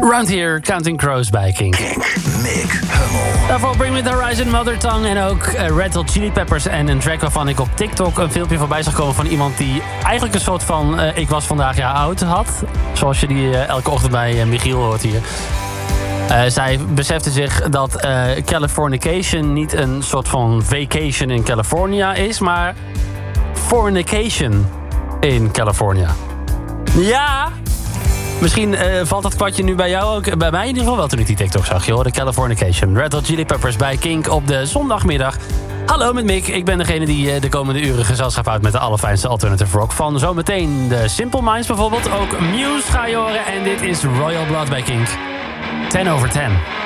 Round Here, Counting Crows bij Kink. Mick Hummel. Daarvoor Bring Me The Horizon, Mother Tongue en ook Red Hot Chili Peppers. En een track waarvan ik op TikTok een filmpje voorbij zag komen van iemand die eigenlijk een soort van ik was vandaag jaar oud had. Zoals je die elke ochtend bij Michiel hoort hier. Zij besefte zich dat Californication niet een soort van vacation in California is, maar fornication in California. Ja! Misschien valt dat kwartje nu bij jou ook. Bij mij in ieder geval wel toen ik die TikTok zag. Je hoorde Californication. Red Hot Chili Peppers bij Kink op de zondagmiddag. Hallo met Mick. Ik ben degene die de komende uren gezelschap houdt met de allerfijnste alternative rock. Van zometeen de Simple Minds bijvoorbeeld. Ook Muse ga je horen. En dit is Royal Blood bij Kink. 10 over 10.